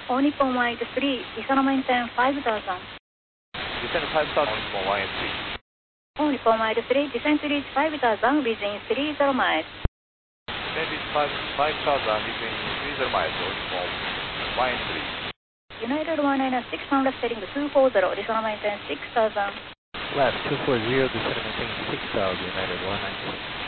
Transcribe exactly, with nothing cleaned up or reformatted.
All Nippon one eight three, Lisa maintain five thousand. Descend five thousand, Nippon one eight three. All Nippon one eight three, descend to reach five thousand within three zero miles. Descend reach five thousand within three zero miles, All Nippon one eight three. United one nine six, from left heading two four zero, Lisa maintain six thousand. Left two four zero, descend maintain six thousand, United one nine six.